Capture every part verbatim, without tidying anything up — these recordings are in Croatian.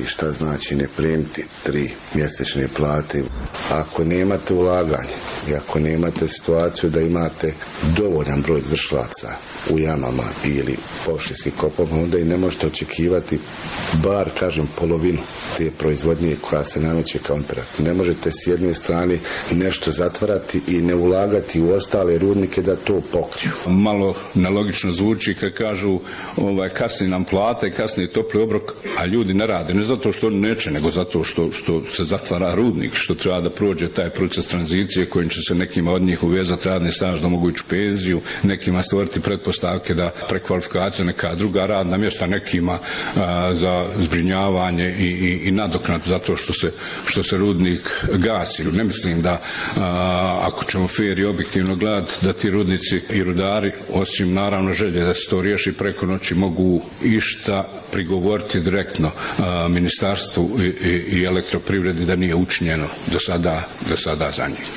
šta znači ne primiti tri mjesečne plate. Ako nemate ulaganje i ako nemate situaciju da imate dovoljan broj izvršilaca u jamama ili površinskim kopama, onda i ne možete očekivati bar, kažem, polovinu te proizvodnje koja se nameće kao imperativ. Ne možete s jedne strane nešto zatvarati i ne ulagati u ostale rudnike da to pokriju. Malo nelogično zvuči kad kažu ovaj, kasni nam plata i kasni topli obrok, a ljudi ne rade. Ne zato što neće, nego zato što, što se zatvara rudnik, što treba da prođe taj proces tranzicije kojim će se nekima od njih uvezati radni staž da mogu ići u penziju, nekima stvoriti pretpostavke da prekvalifikacija neka druga radna mjesta, nekima a, za zbrinjavanje i, i, i nadoknadu zato što se, što se rudnik gasi. Ne mislim da a, ako ćemo fair i objektivno gledati da ti rudnici i rudari, osim naravno želje da se to riješi preko noći, mogu išta prigovoriti direktno a, ministarstvu i, i, i elektroprivredi da nije učinjeno do sada, do sada za njih.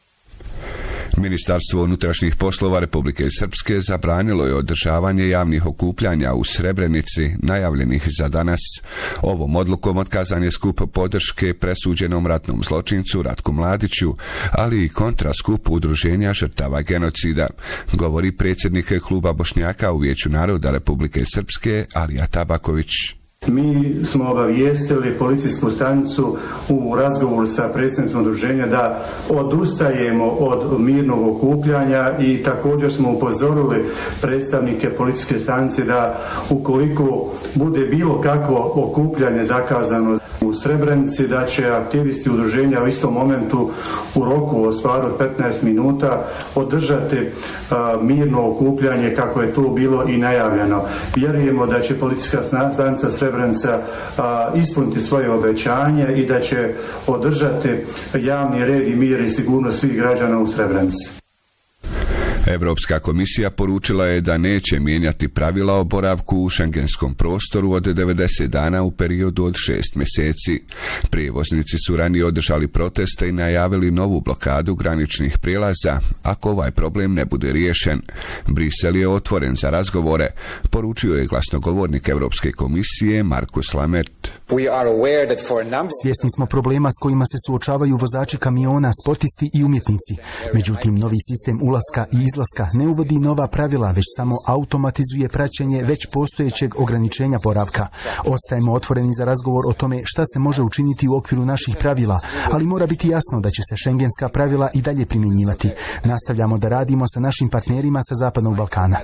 Ministarstvo unutrašnjih poslova Republike Srpske zabranilo je održavanje javnih okupljanja u Srebrenici najavljenih za danas. Ovom odlukom otkazan je skup podrške presuđenom ratnom zločincu Ratku Mladiću, ali i kontra skup udruženja žrtava genocida, govori predsjednik kluba Bošnjaka u Vijeću naroda Republike Srpske Alija Tabaković. Mi smo obavijestili policijsku stanicu u razgovoru sa predsjednicom udruženja da odustajemo od mirnog okupljanja i također smo upozorili predstavnike policijske stanice da ukoliko bude bilo kakvo okupljanje zakazano u Srebrenici, da će aktivisti udruženja u istom momentu u roku od stvari od petnaest minuta održati a, mirno okupljanje kako je to bilo i najavljeno. Vjerujemo da će policijska stanica Srebrenica a, ispuniti svoje obećanje i da će održati javni red i mir i sigurnost svih građana u Srebrenici. Europska komisija poručila je da neće mijenjati pravila o boravku u šengenskom prostoru od devedeset dana u periodu od šest mjeseci. Prijevoznici su ranije održali proteste i najavili novu blokadu graničnih prijelaza ako ovaj problem ne bude riješen. Brisel je otvoren za razgovore, poručio je glasnogovornik Europske komisije Markus Lamert. Svjesni smo problema s kojima se suočavaju vozači kamiona, sportisti i umjetnici. Međutim, novi sistem ulaska i izlaska ne uvodi nova pravila, već samo automatizuje praćenje već postojećeg ograničenja boravka. Ostajemo otvoreni za razgovor o tome šta se može učiniti u okviru naših pravila, ali mora biti jasno da će se šengenska pravila i dalje primjenjivati. Nastavljamo da radimo sa našim partnerima sa Zapadnog Balkana.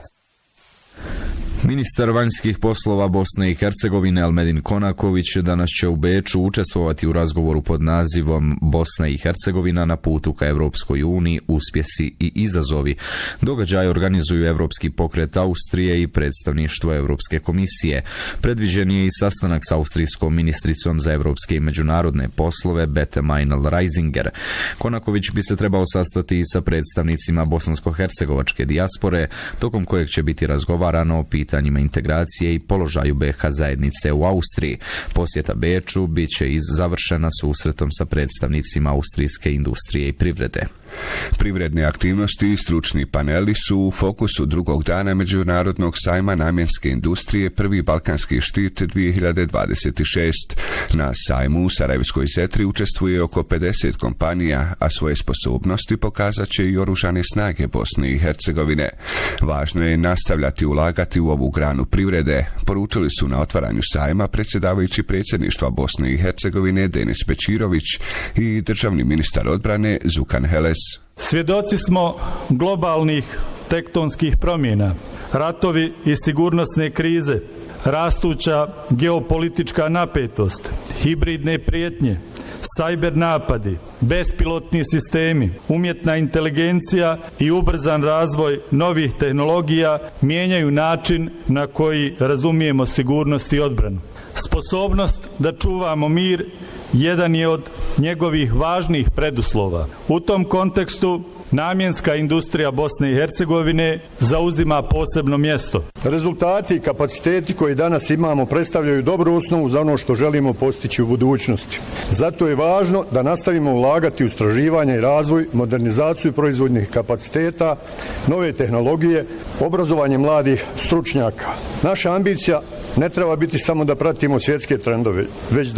Ministar vanjskih poslova Bosne i Hercegovine Elmedin Konaković danas će u Beču učestvovati u razgovoru pod nazivom Bosna i Hercegovina na putu ka Evropskoj uniji, uspjesi i izazovi. Događaj organizuju Evropski pokret Austrije i predstavništvo Europske komisije. Predviđen je i sastanak s austrijskom ministricom za evropske i međunarodne poslove Bete Meinl-Reisinger. Konaković bi se trebao sastati i sa predstavnicima bosansko-hercegovačke dijaspore, tokom kojeg će biti razgovarano o pitanjima integracije i položaju B iH zajednice u Austriji. Posjeta Beču bit će iz završena susretom sa predstavnicima austrijske industrije i privrede. Privredne aktivnosti i stručni paneli su u fokusu drugog dana Međunarodnog sajma namjenske industrije Prvi Balkanski štit dvije hiljade dvadeset šest. Na sajmu u Sarajevskoj Zetri učestvuje oko pedeset kompanija, a svoje sposobnosti pokazat će i oružane snage Bosne i Hercegovine. Važno je nastavljati ulagati u ovu granu privrede, poručili su na otvaranju sajma predsjedavajući predsjedništva Bosne i Hercegovine Denis Bećirović i državni ministar odbrane Zukan Heles. Svjedoci smo globalnih tektonskih promjena, ratovi i sigurnosne krize, rastuća geopolitička napetost, hibridne prijetnje, sajber napadi, bespilotni sistemi, umjetna inteligencija i ubrzan razvoj novih tehnologija mijenjaju način na koji razumijemo sigurnost i odbranu. Sposobnost da čuvamo mir jedan je od njegovih važnih preduslova. U tom kontekstu namjenska industrija Bosne i Hercegovine zauzima posebno mjesto. Rezultati i kapaciteti koje danas imamo predstavljaju dobru osnovu za ono što želimo postići u budućnosti. Zato je važno da nastavimo ulagati u istraživanje i razvoj, modernizaciju proizvodnih kapaciteta, nove tehnologije, obrazovanje mladih stručnjaka. Naša ambicija ne treba biti samo da pratimo svjetske trendove, već da